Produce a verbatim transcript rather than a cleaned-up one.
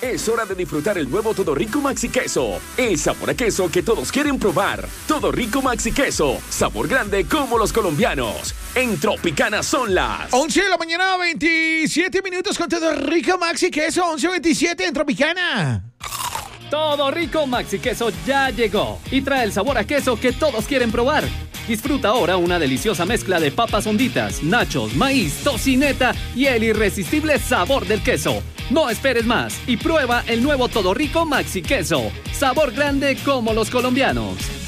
Es hora de disfrutar el nuevo Todo Rico Maxi Queso. El sabor a queso que todos quieren probar. Todo Rico Maxi Queso. Sabor grande como los colombianos. En Tropicana son las once de la mañana, veintisiete minutos con Todo Rico Maxi Queso. once veintisiete en Tropicana. Todo Rico Maxi Queso ya llegó y trae el sabor a queso que todos quieren probar. Disfruta ahora una deliciosa mezcla de papas honditas, nachos, maíz, tocineta y el irresistible sabor del queso. No esperes más y prueba el nuevo Todo Rico Maxi Queso. Sabor grande como los colombianos.